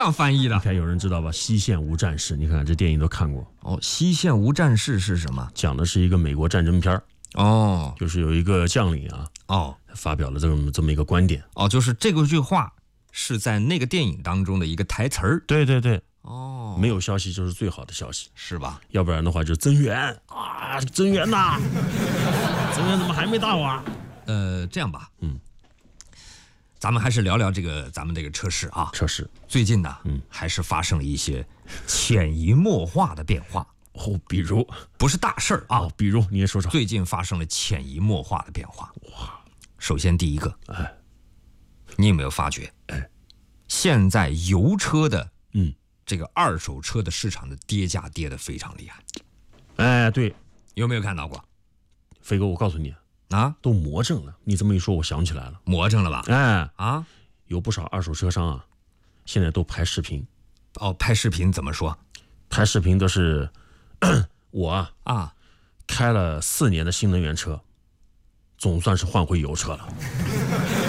样翻译的。 你看有人知道吧？西线无战事，你看这电影都看过。 哦，西线无战事是什么？ 讲的是一个美国战争片儿。 哦， 就是有一个将领啊，发表了这么一个观点。 就是这句话是在那个电影当中的一个台词儿。 对对对。 哦， 没有消息就是最好的消息， 是吧？ 要不然的话就增援啊，增援呐，增援怎么还没到啊？ 这样吧，咱们还是聊聊咱们这个车市啊。 车市最近呢，还是发生了一些潜移默化的变化。 比如不是大事儿啊， 比如你也说说。 最近发生了潜移默化的变化。哇，首先第一个，你有没有发觉？现在油车的这个二手车的市场的跌价跌得非常厉害。 对， 有没有看到过？ 飞哥，我告诉你啊， 都魔怔了。你这么一说，我想起来了， 魔怔了吧？ 有不少二手车商啊，现在都拍视频。 拍视频怎么说？ 拍视频都是我开了4年的新能源车，总算是换回油车了。